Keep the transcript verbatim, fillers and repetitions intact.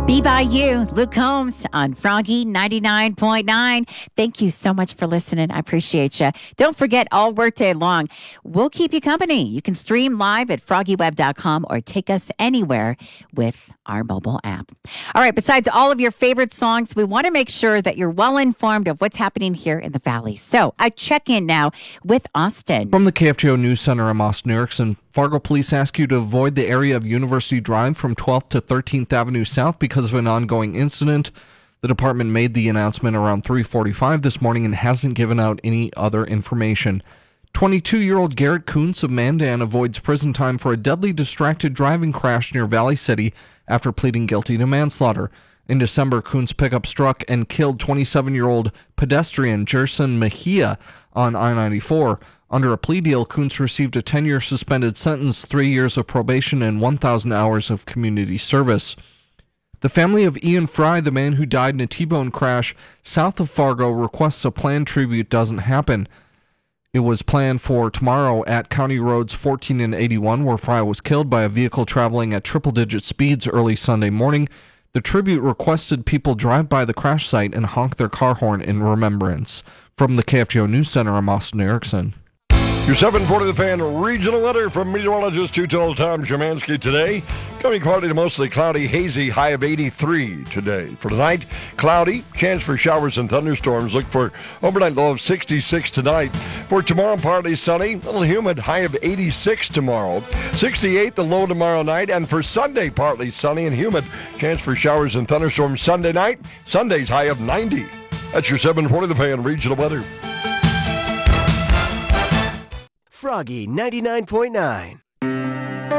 Be By You, Luke Combs on Froggy ninety-nine point nine. Thank you so much for listening. I appreciate you. Don't forget, all workday long, we'll keep you company. You can stream live at froggy web dot com or take us anywhere with our mobile app. All right, besides all of your favorite songs, we want to make sure that you're well informed of what's happening here in the Valley. So I check in now with Austin. From the K F G O News Center, I'm Austin Erickson. Fargo police ask you to avoid the area of University Drive from twelfth to thirteenth Avenue South because of an ongoing incident. The department made the announcement around three forty-five this morning and hasn't given out any other information. twenty-two-year-old Garrett Kuntz of Mandan avoids prison time for a deadly distracted driving crash near Valley City after pleading guilty to manslaughter. In December, Kuntz' pickup struck and killed twenty-seven-year-old pedestrian Jerson Mejia on I ninety-four. Under a plea deal, Kuntz received a ten-year suspended sentence, three years of probation, and one thousand hours of community service. The family of Ian Fry, the man who died in a T-bone crash south of Fargo, requests a planned tribute doesn't happen. It was planned for tomorrow at County Roads fourteen and eighty-one, where Fry was killed by a vehicle traveling at triple-digit speeds early Sunday morning. The tribute requested people drive by the crash site and honk their car horn in remembrance. From the K F G O News Center, I'm Austin Erickson. Your seven forty The Fan regional weather from meteorologist two-total Tom Szymanski today. Coming partly to mostly cloudy, hazy, high of eighty-three today. For tonight, cloudy, chance for showers and thunderstorms. Look for overnight low of sixty-six tonight. For tomorrow, partly sunny, a little humid, high of eighty-six tomorrow. sixty-eight the low tomorrow night. And for Sunday, partly sunny and humid, chance for showers and thunderstorms Sunday night. Sunday's high of ninety. That's your seven forty The Fan regional weather. Froggy ninety-nine point nine.